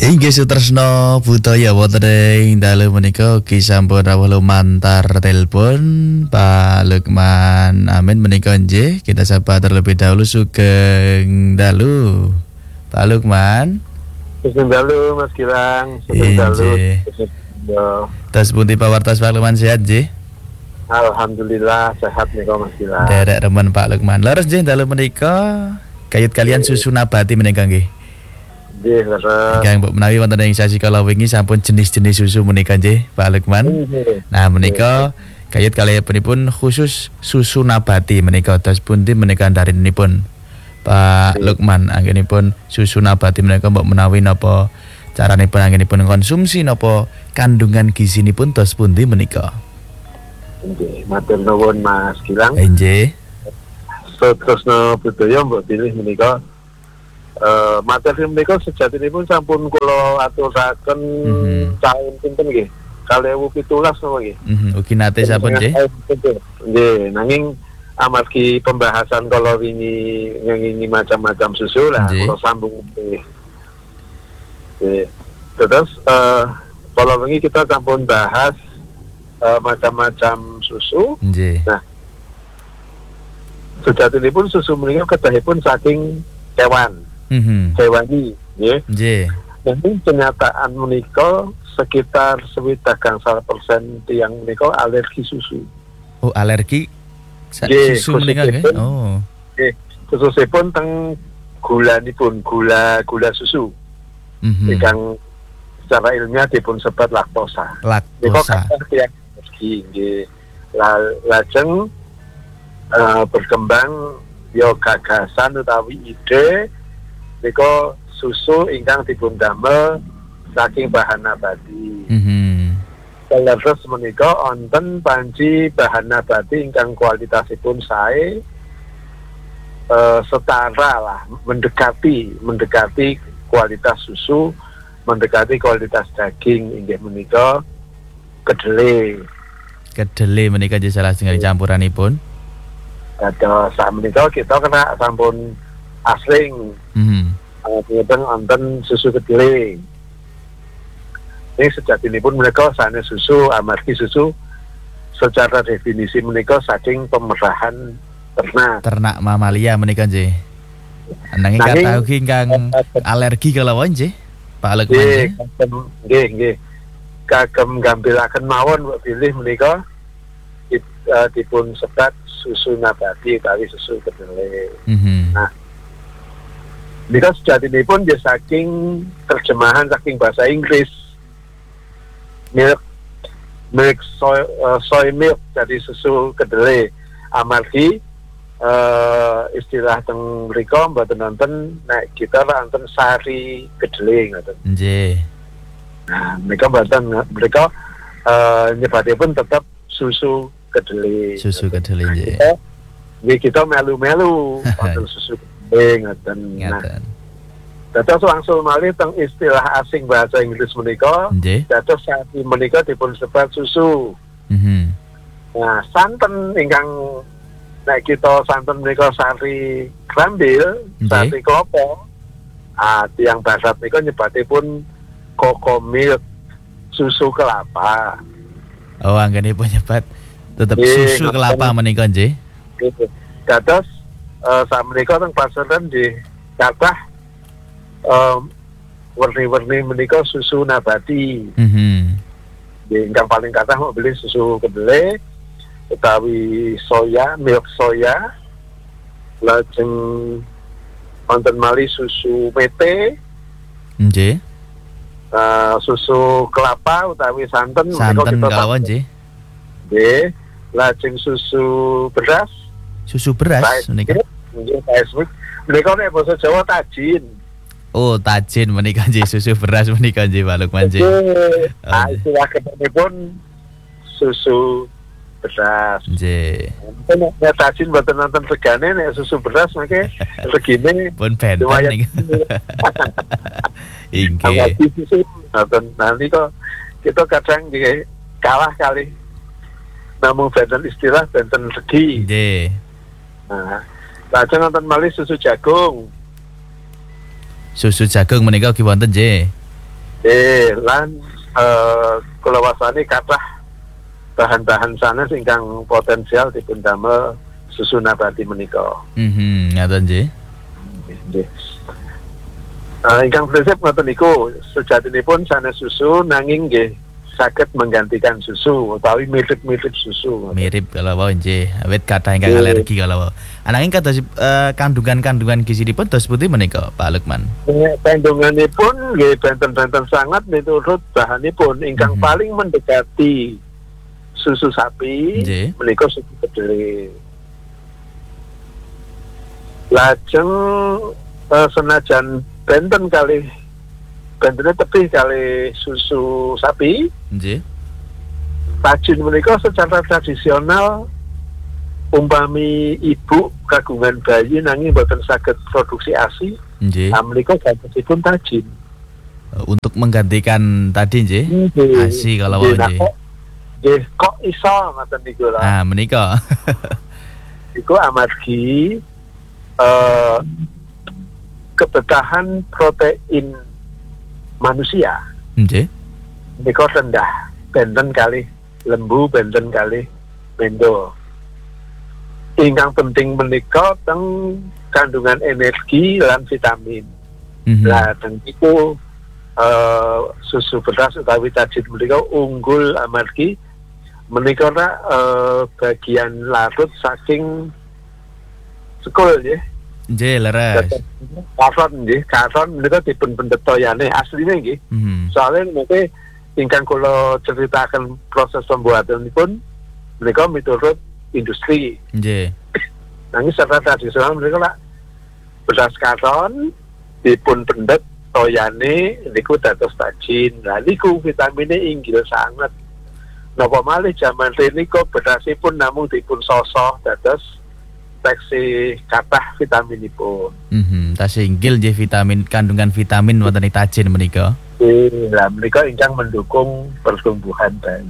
Inggih Sutresno Budaya wonten ing dalu menika ugi sampun rawuh lumantar telepon Pak Lukman Amin menika nggih kita sapa terlebih dahulu sugeng dalu Pak Lukman. Sugeng dalu Mas Gilang, sugeng dalu. Tas pundi pawartos Pak Lukman sehat nggih? Alhamdulillah sehat nih kok Mas Gilang. Derek remen Pak Lukman. Leres nggih dalu menika kayut kalian susu nabati menika nggih. Nggih, leres. Kang mbok menawi wonten ing sasi kala wingi sampun jenis-jenis susu menika nggih Pak Lukman. Nah menika kayut kalihipun khusus susu nabati menika dos pundi menika darinipun Pak Lukman anggenipun susu nabati menika mbok menawi napa caranipun anggenipun konsumsi napa kandungan gizinipun dos pundi menika. Nggih, matur nuwun Mas Gilang. Nggih. Sutresno Budaya mbok pilih menika materi menika sejatinipun sampun kula aturaken tahun pinten nggih. 2017 napa nggih. Ugi nate sampun nggih. Nggih, nanging amargi pembahasan kalau ini ngengi macam-macam susu lah kalau sambung nggih. Terus kalau ini kita sampun bahas macam-macam susu. Nah, sejatinipun susu menika kedahipun saking kewan. Hewani, nggih. Nah, kenyataan menika sekitar 90% tiang menika alergi susu. Oh, alergi susu menika nggih. Oh. Nggih, khususipun teng gulanipun, gula susu. Ingkang secara ilmiah dipun sebat laktosa. Laktosa. Tiang alergi nggih. Lajeng berkembang yo gagasan utawi ide nika susu ingkang dipun damel saking bahan nabati. Terus menika wonten panci bahan nabati ingkang kualitasipun sae setara lah mendekati kualitas susu, mendekati kualitas daging inggih menika kedelai. Kedelai menika salah setunggal campuranipun. Kados sak menika kita kena sampun asring. Wonten susu kedelai. Ini sejatinipun menika sanes susu amargi susu secara definisi menika saking pemerahan ternak mamalia menika nggih. Nanging kata ugi ingkang alergi kalawan nggih Pak Lukman nggih. Kagem gambilaken mawon mbok pilih menika dipun sebat susu nabati utawi susu kedelai. Nah, menika sejatinipun ya saking terjemahan saking bahasa Inggris milk soy milk jadi susu kedelai amargi istilah teng mriku mboten nonton nek kita wonten sari kedelai ngoten. Nggih. Nah, mereka nyebatipun tetap susu kedelai. Susu kedelai nggih. Kita melu-melu wonten susu kedelai ngoten. Nah, dados langsung malih teng istilah asing bahasa Inggris menika, dados sari menika dipun sebat susu. Nah, santen ingkang nek kita santen menika sari krambil, sari klopo. Tiyang barat menika nyebatipun koko milk, susu kelapa. Oh, anggenipun nyebat tetep susu kelapa menika nggih. Dados sak menika teng pasaran nggih kathah warni-warni menika susu nabati. Ingkang paling kathah mau beli susu kedelai utawi soya, milk soya. Lajeng wonten malih susu mete. Nggih. Susu kelapa utawi santen kalawan nggih. Nggih. Lajeng susu beras. Susu beras menika. Nggih, menika nek basa Jawa tajin. Oh, tajin menika nggih susu beras menika nggih Pak Lukman nggih. Istilah kebanipun susu beras. Nggih. Nek tajin mboten nonton regane nek susu beras mangke regine pun benten niku. Inggih. Nanti kok kita kadang nggih kalah kali namung benten istilah benten regi. Nggih. Nah, lajeng nonton malih susu jagung. Susu jagung menika ugi wonten nggih. Lan kula wasani kathah bahan-bahan sanes ingkang potensial dipun damel susu nabati menika. Ngaten nggih. Nggih. Ingkang prinsip ngoten niku, sejatinipun sanes susu nanging nggih saged menggantikan susu utawi mirip-mirip susu. Mirip kalau wau nggih, awit kathah ingkang alergi kalau wau. Ananging kados kandungan-kandungan gizinipun dos putih menika Pak Lukman. Kandunganipun nggih benten-benten sangat miturut bahanipun ingkang paling mendekati susu sapi menika susu kedelai. Lajeng senajan benten kali bentene tebih kali susu sapi. Nggih. Tajin menika secara tradisional umpami ibu kagungan bayi nanging boten saged produksi ASI. Nggih. Menika gantosipun tajin. Untuk menggantikan tadi nggih. ASI kalau wau nggih. Nggih, kok iso ngoten niku lho. Menika. Iku amargi kebutuhan protein manusia. Nggih. Menika rendah, benten kali lembu, benten kali mendo. Ingkang penting menika teng kandungan energi lan vitamin. Lah teng iku susu beras utawi tajin menika unggul amargi menika bagian larut saking sekul nggih. Nggih, leres. Karon menika dipun pendet toyane asline nggih. Soalnya nanti ingkang kula ceritakan proses pembuatanipun menika miturut industri. Nggih. Nanging secara tradisional menika lak beras karon dipun pendet toyane niku dados tajin. Lah niku vitamine inggil sangat. Napa malih jaman rene kok berasipun namung dipun sosok dados teksi kathah vitaminipun. Tasih inggil nggih vitamin, kandungan vitamin wonten ing tajin menika. Lah menika ingkang mendukung pertumbuhan bayi.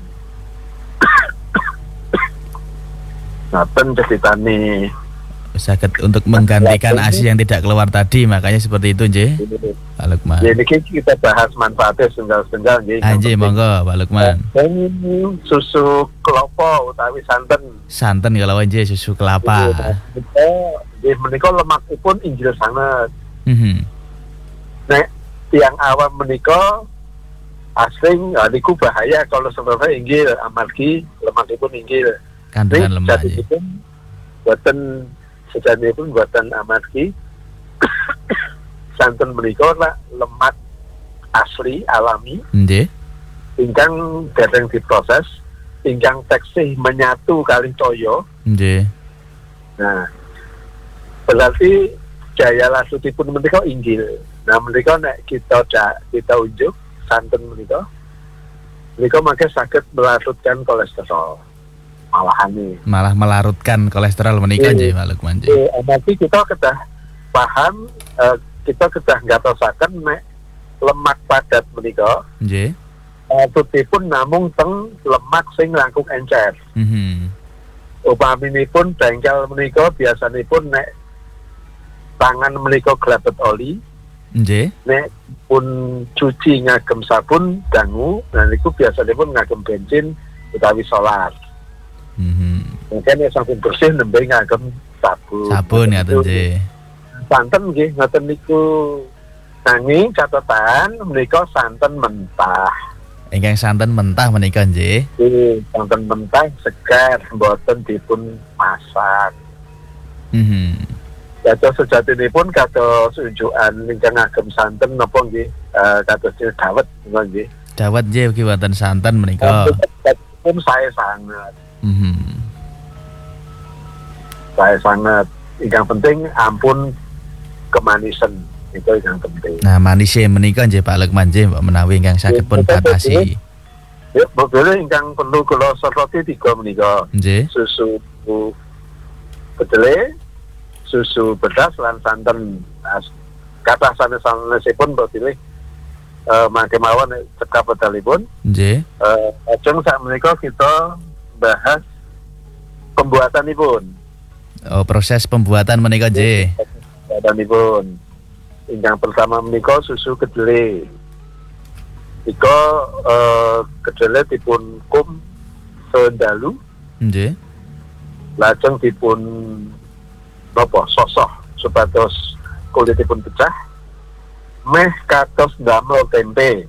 Naten ceritane saged untuk menggantikan ASI yang tidak keluar tadi, makanya seperti itu nggih. Pak Lukman. Ya niki kita bahas manfaatnya setunggal-setunggal nggih. Nggih, monggo Pak Lukman. Susu kelapa utawi santen. Santen kalau nggih susu kelapa. Nggih menika lemakipun inggil sangat. Nek tiang awam menika asring niku bahaya kalau sebenarnya inggil amargi lemakipun inggil. Kandungan lemak nggih. Boten sejanipun buatan amargi santen menika lemak asli alami. Nggih. Ingkang dereng diproses, ingkang teksih menyatu kali toyo. Nggih. Nah, berarti daya lasutipun menika inggil. Nah, menika nek kita unjuk santen menika mangke saged melarutkan kolesterol. Malah melarutkan kolesterol menika nggih Pak Lukman nggih. Nanti kita kedah paham, kita kedah ngatosaken nek lemak padat menika nggih. Tutipun namung teng lemak sing langkung encer. Upaminipun bengkel menika biasanipun nek tangan menika glebet oli. Nggih. Nek pun cuci ngagem sabun dangu, nah niku biasanipun ngagem bensin utawi solar. Mungkin ya sampun bersih nembe ngagem sabun. Sabun ngaten nggih. Santen nggih ngoten niku. Nanging catatan menika santen mentah. Ingkang santen mentah menika nggih. Santen mentah segar mboten dipun masak. Kados sejatinipun kados unjukan ingkang ngagem santen napa nggih kados dawet nggih. Dawet nggih ugi wonten santen menika. Pun saya sangat. Saya sangat ingkang penting ampun kemanisan itu yang penting. Nah, manisnya menika nggih Pak Lukman nggih menawi ingkang saged pun batasi. Ya, betul ingkang perlu kula soroti 3 menika. Nggih. Susu kedelai, susu beras lan santen. Kata sanesipun mbok pilih mangke mawon cekap pedalipun. Nggih. Lajeng sak menika kita bahas pembuatanipun. Oh, proses pembuatan menika nggih. Pembuatanipun. Ingkang pertama menika susu kedelai. Iko kedelai dipun kum sendalu. Nggih. Lajeng dipun napa sosok supados kulitipun pecah. Meh kados damel tempe.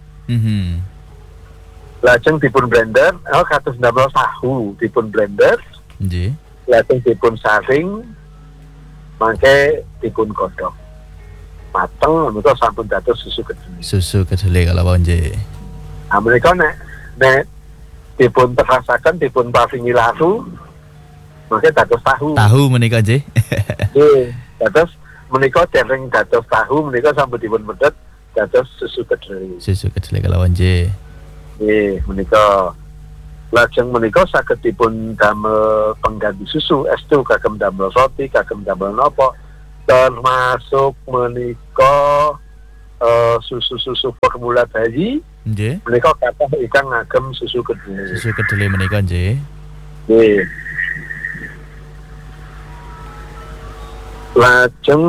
Lajeng dipun blender, kados damel tahu dipun blender. Nggih. Lajeng dipun saring, mangke dipun godhog. Mateng menika sampun dados susu kedelai. Susu kedelai kalau nggih. Nah menika nek dipun terasaken dipun paringi laru, mangke dados tahu. Tahu menika nggih. Nggih, dados menika dereng dados tahu menika sampun dipun medhot dados susu kedelai. Susu kedelai kalau nggih. Nggih, menika lajeng menika saged dipun damel pengganti susu, estu kagem damel roti, kagem damel napa. Termasuk menika susu-susu formula bayi. Nggih. Menika kathah ingkang ngagem susu kedelai. Susu kedelai menika nggih. Nggih. Lajeng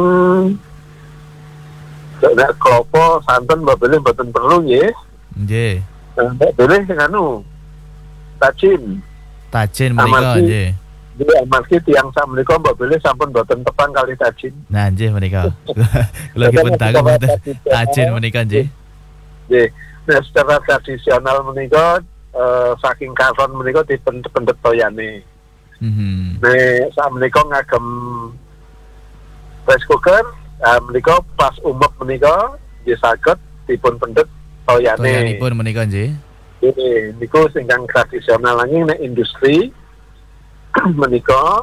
nek klopo santen mbok bilih mboten perlu nggih. Nggih. Mbok bilih sing anu tajin. Tajin menika nggih. Jadi amargi tiang sak menika mbok bilih sampun mboten tepang kali tajin. Nah nggih menika. Kula dipun takon mboten tajin menika nggih. Nggih. Nah secara tradisional menika saking karon menika dipendhet toyane. Nek sak menika ngagem rice cooker, menika pas umep menika nggih saged dipun pendhet toyane. Toyanipun menika nggih. Nggih, niku sing kang tradisional nanging nek industri menika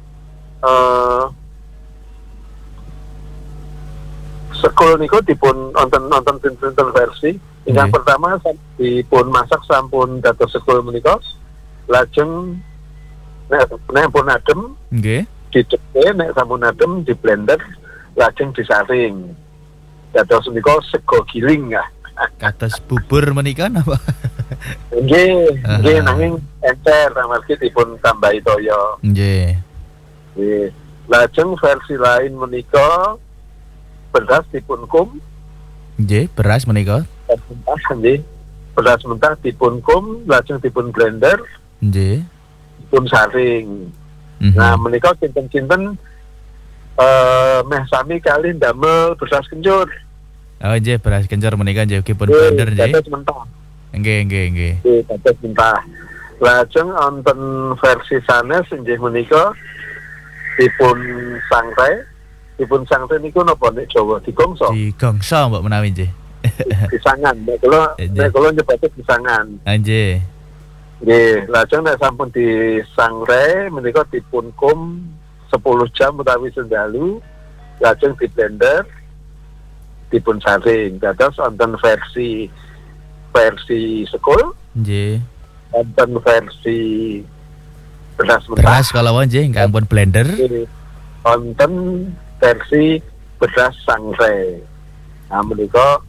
sekul niku dipun nonton pinten versi. Ingkang pertama dipun masak sampun dados sekul menika. Lajeng nek pun adem nggih. Dicepe nek sampun adem di blender lajeng disaring. Dados menika sego giling ya. Kados bubur menika napa? Nggih, nggih nanging encer amargi dipun tambahi toya. Nggih. Nggih. Lajeng versi lain menika beras dipun kum. Nggih, beras menika. Nggih. Beras mentah dipun kum, lajeng dipun blender. Nggih. Dipun saring. Nah, menika kinten-kinten meh sami kali ndamel beras kencur. Oh nggih, beras kencur menika nggih dipun blender nggih. Nggih. Nggih, dados mentah. Lajeng wonten versi sanes inggih menika dipun sangrai. Dipun sangrai niku napa nek Jawa digongso? Digongso mbok menawi nggih. Pisangan, nek kula nyebute pisangan. Nggih. Nggih, lajeng nek sampun disangrai menika dipun kum 10 jam utawi sendalu. Lajeng di blender dipun saring. Dados wonten versi sekul. Nggih. Wonten versi beras mentah. Beras kalau nggih ingkang pun blender. Wonten versi beras sangrai. Nah menika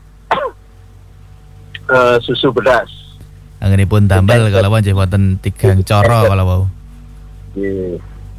susu beras. Anggenipun tambal kalau nggih wonten 3 cara kalau wau. Nggih.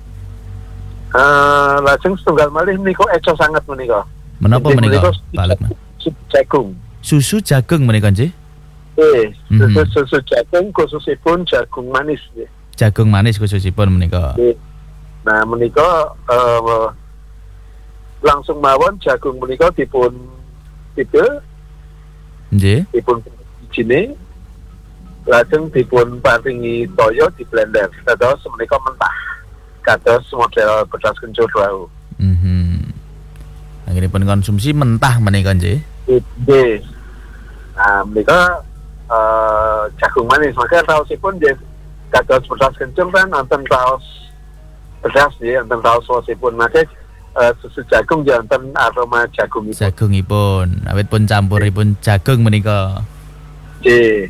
Lajeng setunggal malih menika eco sanget menika. Menapa menika? Balik. Susu jagung. Susu jagung menika nggih. Susu jagung khususipun jagung manis nggih. Jagung manis khususipun menika. Nah menika langsung mawon jagung menika dipun tipe. Nggih. Dipun bijine. Lajeng dipun paringi toya di blender. Dados menika mentah. Kados model beras kencur wau. Anggenipun konsumsi mentah menika nggih. Nggih. Nah, menika jagung manis, maka raosipun nggih kados beras kencur kan wonten raos beras nggih, wonten raos raosipun. Maka susu jagung nggih wonten aroma jagungipun. Jagungipun, awit pun campuripun jagung menika. Nggih.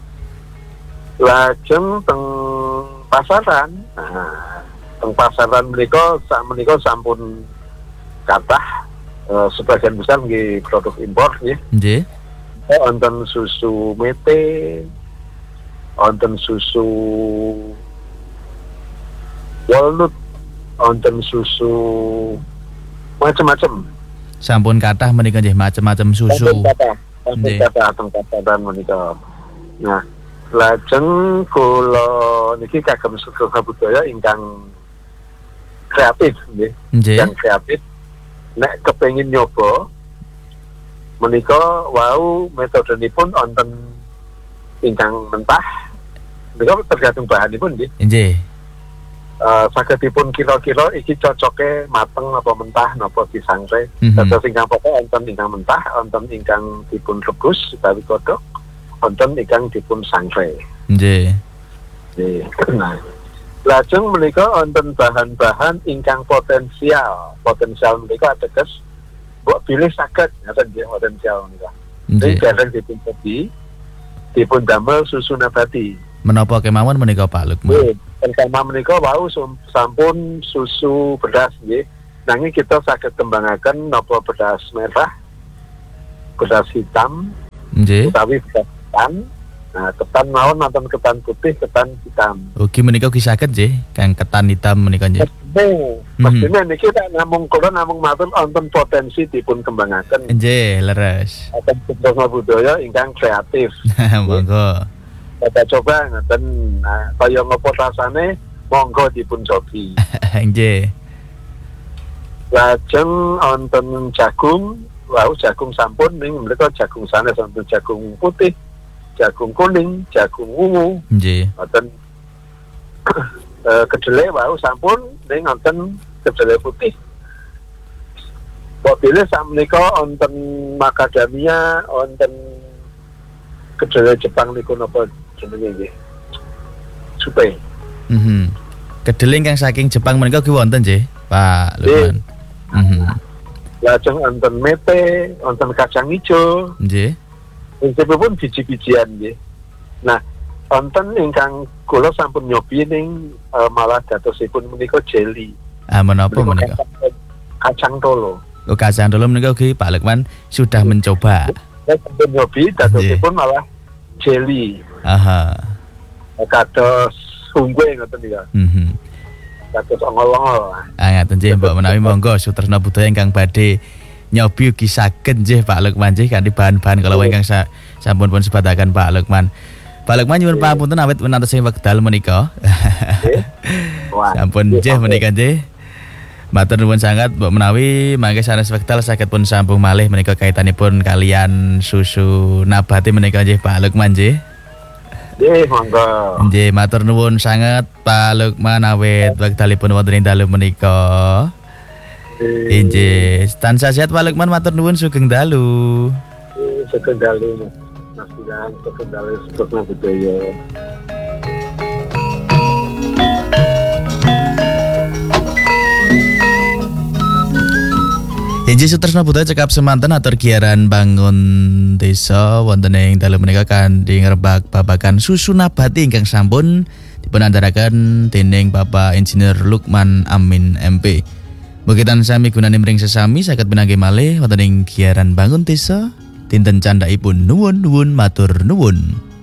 Lajeng teng pasaran. Nah, teng pasaran menika sampun kathah sebagian besar nggih produk impor nggih. Nggih. Wonten susu mete, wonten susu walnut, wonten susu macam-macam. Sampun kathah menika nggih macam-macam susu. kata menika. Nah, lajeng kula niki kagem Sugeng Budaya ingkang kreatif nggih. Yang kreatif nek kepengin nyoba menika wau metodenya wonten ingkang mentah. Menika tergantung bahanipun nggih. Nggih. Sagedipun kira-kira iki cocoke mateng apa mentah napa disangre. Dados ingkang pokok wonten ingkang mentah, wonten ingkang dipun rebus utawi godhog, wonten ingkang dipun sangre. Nggih. Nggih. Nah, lajeng menika wonten bahan-bahan ingkang potensial. Potensial menika ateges mbok pilih saged ngaten nggih potensial menika. Nggih. Dereng dipun damel susu nabati. Menapa kemawon menika Pak Lukman? Pertama menika wau sampun susu beras nggih. Nanging kita saged kembangaken napa beras merah, beras hitam, nggih. Utawi beras ketan. Nah, ketan mawon nonton ketan putih, ketan hitam. Ugi menika ugi saged nggih, kang ketan hitam menika nggih. Mestine niki tak namung matur wonten potensi dipun kembangaken. Nggih, leres. Wonten Sugeng Budaya ingkang kreatif. Monggo. Kita coba ngeten, nah, kaya ngopo rasane monggo dipun cobi. Nggih. Lajeng wonten jagung, wau jagung sampun ning mereka jagung sanes wonten jagung putih, jagung kuning, jagung ungu. Nggih. Wonten kedelai wau sampun ning wonten kedelai putih. Kok pilih sak menika wonten macadamia, wonten kedelai Jepang niku napa jenenge nggih. Supe. Kedelai kang saking Jepang menika ki wonten nggih, Pak Lukman. Lajeng wonten mete, wonten kacang ijo. Nggih. Incepipun biji-bijian nggih. Nah, wonten ingkang kula sampun nyobi ning malah datosipun menika jelly. Menapa menika? Kacang tolo. Oh, kacang tolo menika ugi Pak Lukman sudah mencoba. Saya sampun nyobi datosipun malah jelly. Aha. Kados sungguh ngoten ya. Kados ongol-ongol. Ngaten nggih Mbok menawi monggo Sutresna Budaya ingkang badhe nyobi ugi saged nggih Pak Lukman nggih kanthi bahan-bahan kalau ingkang sampun pun sebataken Pak Lukman. Pak Lukman nyuwun pangapunten awit menantu sing wekdal menika. Sampun nggih menika nggih. Matur nuwun sangat Mbok menawi mangke sanes wekdal saged pun sambung malih menika kaitanipun kalian susu nabati menika nggih Pak Lukman nggih. Nggih, monggo. Nggih, matur nuwun sangat Pak Lukman awit wekdalipun wonten ing dalu menika. Nggih, tansah sehat Pak Lukman, matur nuwun sugeng dalu. Sugeng dalu. Mas Bilang, sugeng dalu Sutresna Budaya. Inji Sutresna Budaya cekap semanten atur giaran bangun desa wonten ing dalu menika kanthi ngrebak babagan susu nabati ingkang sampun dipunandharaken dening Bapak Insinyur Lukman Amin MP. Mugi tansah migunani mring sesami saged pinanggih malih wonten ing giaran bangun desa dinten candhaipun nuwun matur nuwun.